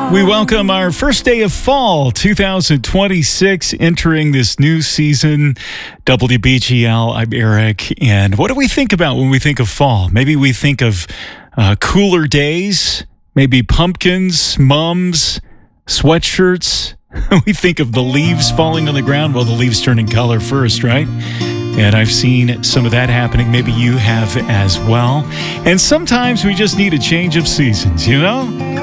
We welcome our first day of fall 2026 entering this new season. WBGL, I'm Eric. And what do we think about when we think of fall? Maybe we think of cooler days, maybe pumpkins, mums, sweatshirts. We think of the leaves falling on the ground. Well, the leaves turning color first, right? And I've seen some of that happening. Maybe you have as well. And sometimes we just need a change of seasons, you know?